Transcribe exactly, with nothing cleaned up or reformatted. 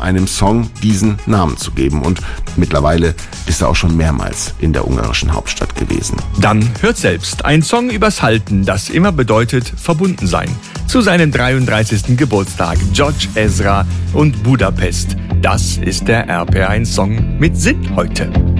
einem Song diesen Namen zu geben. Und mittlerweile ist er auch schon mehrmals in der ungarischen Hauptstadt gewesen. Dann hört selbst. Ein Song übers Halten, das immer bedeutet verbunden sein. Zu seinem dreiunddreißigsten Geburtstag George Ezra und Budapest. Das ist der R P R eins Song mit Sinn heute.